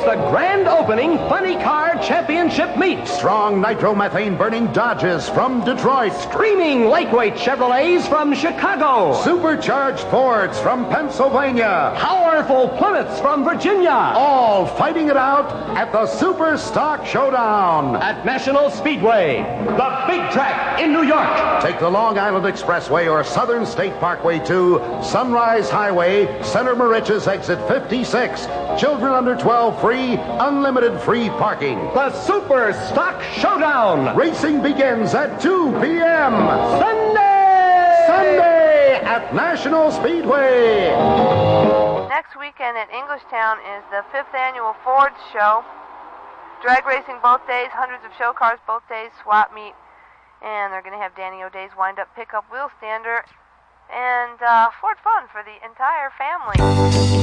the grand opening Funny Car Championship meet. Strong nitromethane-burning Dodges from Detroit. Screaming lightweight Chevrolets from Chicago. Supercharged Fords from Pennsylvania. Powerful Plymouths from Virginia. All fighting it out at the Super Stock Showdown at National Speedway, the big track in New York. Take the Long Island Expressway or Southern State Parkway to Sunrise Highway, Center Moriches exit 56. Children under 12 free, unlimited free parking. The Super Stock Showdown. Racing begins at 2 p.m. Sunday at National Speedway. Next weekend at Englishtown is the 5th annual Ford Show. Drag racing both days, hundreds of show cars both days, swap meet. And they're going to have Danny O'Day's wind-up pickup wheel stander. And Ford fun for the entire family.